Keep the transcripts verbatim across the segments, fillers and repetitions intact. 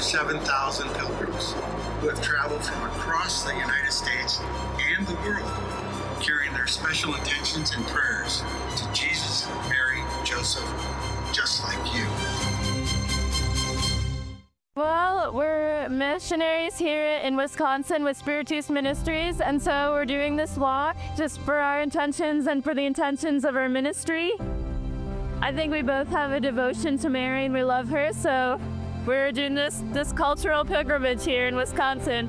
seven thousand pilgrims who have traveled from across the United States and the world, carrying their special intentions and prayers to Jesus, Mary, Joseph, just like you. Well, we're missionaries here in Wisconsin with Spiritus Ministries, and so we're doing this walk just for our intentions and for the intentions of our ministry. I think we both have a devotion to Mary and we love her, so we're doing this, this cultural pilgrimage here in Wisconsin.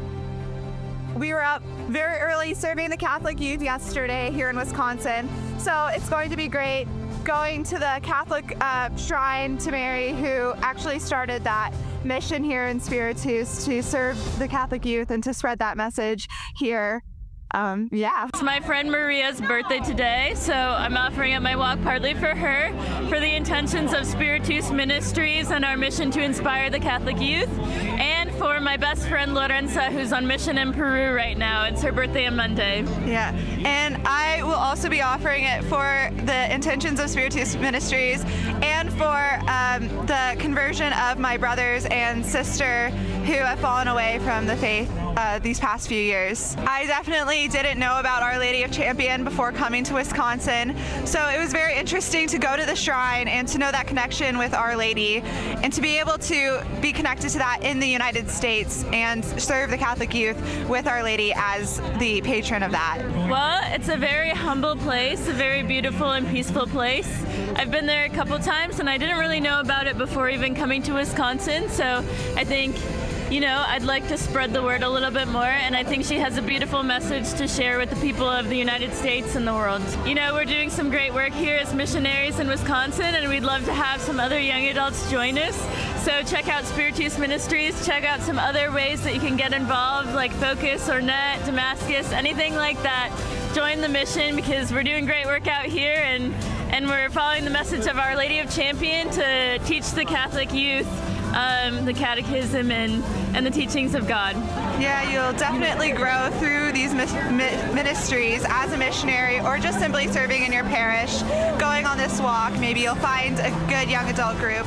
We were up very early serving the Catholic youth yesterday here in Wisconsin, so it's going to be great going to the Catholic uh, shrine to Mary, who actually started that mission here in Spiritus to serve the Catholic youth and to spread that message here. Um, yeah. It's my friend Maria's birthday today, so I'm offering up my walk partly for her, for the intentions of Spiritus Ministries and our mission to inspire the Catholic youth, and for my best friend Lorenza, who's on mission in Peru right now. It's her birthday on Monday. Yeah, and I will also be offering it for the intentions of Spiritus Ministries and for um, the conversion of my brothers and sister who have fallen away from the faith uh, these past few years. I definitely didn't know about Our Lady of Champion before coming to Wisconsin, so it was very interesting to go to the shrine and to know that connection with Our Lady and to be able to be connected to that in the United States and serve the Catholic youth with Our Lady as the patron of that. Well, it's a very humble place, a very beautiful and peaceful place. I've been there a couple times and I didn't really know about it before even coming to Wisconsin, so I think, you know, I'd like to spread the word a little bit more, and I think she has a beautiful message to share with the people of the United States and the world. You know, we're doing some great work here as missionaries in Wisconsin, and we'd love to have some other young adults join us. So check out Spiritus Ministries, check out some other ways that you can get involved, like Focus or Net, Damascus, anything like that. Join the mission because we're doing great work out here, and, and we're following the message of Our Lady of Champion to teach the Catholic youth Um, the catechism and, and the teachings of God. Yeah, you'll definitely grow through these mis mi ministries as a missionary or just simply serving in your parish. Going on this walk, maybe you'll find a good young adult group.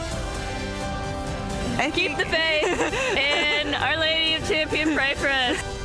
And keep the faith, and Our Lady of Champion, pray for us.